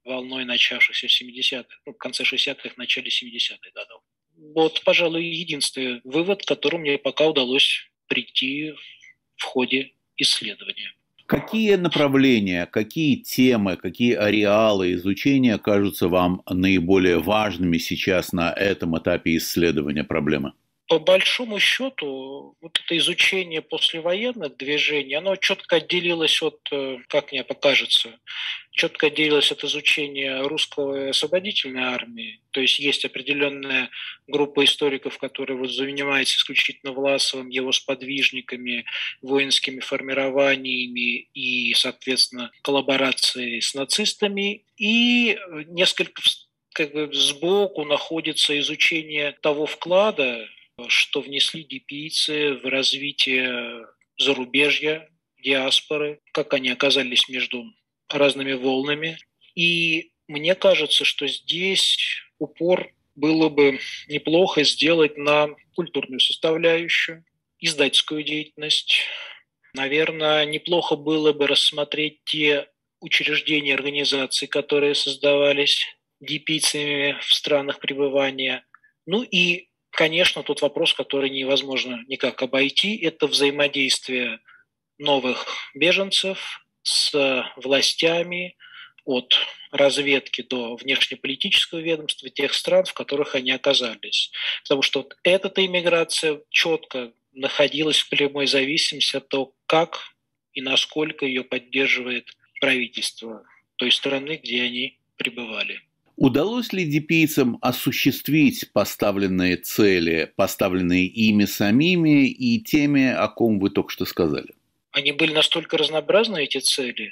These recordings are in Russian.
волной начавшихся в 70-х, в конце 60-х, начале 70-х годов. Вот, пожалуй, единственный вывод, к которому мне пока удалось прийти в ходе исследования. Какие направления, какие темы, какие ареалы изучения кажутся вам наиболее важными сейчас на этом этапе исследования проблемы? По большому счету, вот это изучение послевоенных движений, оно четко отделилось от, как мне покажется, четко отделилось от изучения русской освободительной армии. То есть есть определенная группа историков, которые вот занимаются исключительно Власовым, его сподвижниками, воинскими формированиями и, соответственно, коллаборацией с нацистами. И несколько сбоку находится изучение того вклада, что внесли дипийцы в развитие зарубежья, диаспоры, как они оказались между разными волнами. И мне кажется, что здесь упор было бы неплохо сделать на культурную составляющую, издательскую деятельность. Наверное, неплохо было бы рассмотреть те учреждения, организации, которые создавались дипийцами в странах пребывания. Ну и конечно, тот вопрос, который невозможно никак обойти, это взаимодействие новых беженцев с властями от разведки до внешнеполитического ведомства тех стран, в которых они оказались. Потому что вот эта иммиграция четко находилась в прямой зависимости от того, как и насколько ее поддерживает правительство той страны, где они пребывали. Удалось ли дипийцам осуществить поставленные цели, поставленные ими самими и теми, о ком вы только что сказали? Они были настолько разнообразны, эти цели.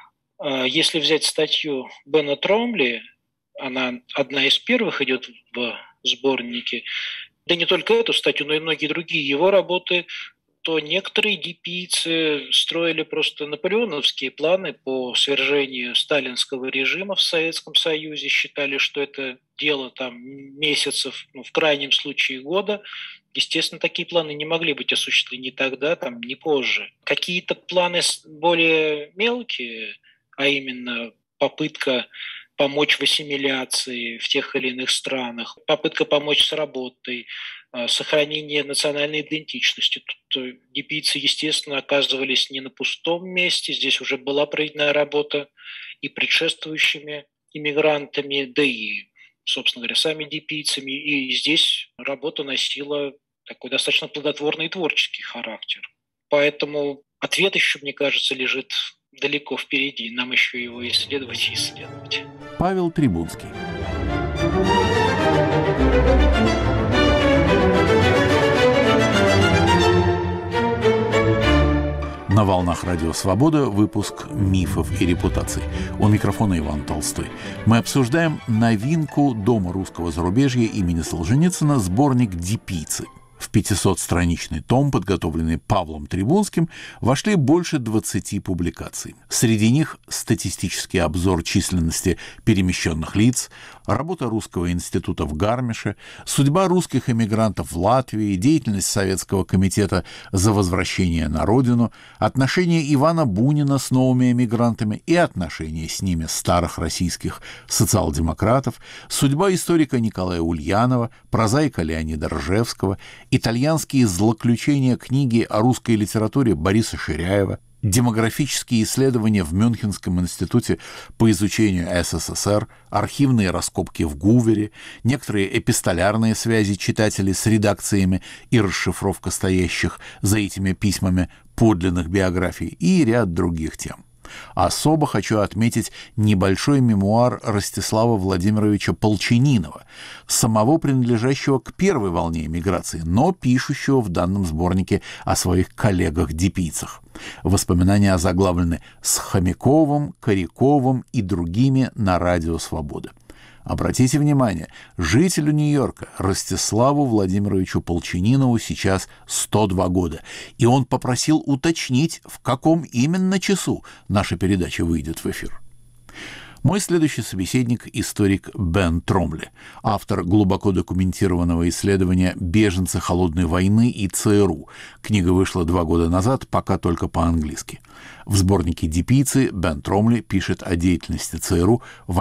Если взять статью Бена Тромли, она одна из первых идет в сборнике, да не только эту статью, но и многие другие его работы, то некоторые дипийцы строили просто наполеоновские планы по свержению сталинского режима в Советском Союзе, считали, что это дело там месяцев, в крайнем случае года. Естественно, такие планы не могли быть осуществлены ни тогда, ни позже. Какие-то планы более мелкие, а именно попытка помочь в ассимиляции в тех или иных странах, попытка помочь с работой, сохранение национальной идентичности. Тут дипийцы, естественно, оказывались не на пустом месте. Здесь уже была проведена работа и предшествующими иммигрантами, да и, собственно говоря, сами дипийцами. И здесь работа носила такой достаточно плодотворный и творческий характер. Поэтому ответ еще, мне кажется, лежит далеко впереди. Нам еще его исследовать и исследовать. Павел Трибунский. На волнах Радио Свобода выпуск «Мифов и репутаций». У микрофона Иван Толстой. Мы обсуждаем новинку Дома русского зарубежья имени Солженицына, сборник «Дипийцы». В 500-страничный том, подготовленный Павлом Трибунским, вошли больше 20 публикаций. Среди них статистический обзор численности перемещенных лиц, работа Русского института в Гармише, судьба русских эмигрантов в Латвии, деятельность Советского комитета за возвращение на родину, отношения Ивана Бунина с новыми эмигрантами и отношения с ними старых российских социал-демократов, судьба историка Николая Ульянова, прозаика Леонида Ржевского, итальянские злоключения книги о русской литературе Бориса Ширяева, демографические исследования в Мюнхенском институте по изучению СССР, архивные раскопки в Гувере, некоторые эпистолярные связи читателей с редакциями и расшифровка стоящих за этими письмами подлинных биографий и ряд других тем. Особо хочу отметить небольшой мемуар Ростислава Владимировича Полчининова, самого принадлежащего к первой волне эмиграции, но пишущего в данном сборнике о своих коллегах-дипийцах. Воспоминания озаглавлены «С Хомяковым, Коряковым и другими на Радио Свобода». Обратите внимание, жителю Нью-Йорка Ростиславу Владимировичу Полчининову сейчас 102 года, и он попросил уточнить, в каком именно часу наша передача выйдет в эфир. Мой следующий собеседник – историк Бен Тромли, автор глубоко документированного исследования «Беженцы холодной войны и ЦРУ». Книга вышла 2 года назад, пока только по-английски. В сборнике «Дипийцы» Бен Тромли пишет о деятельности ЦРУ в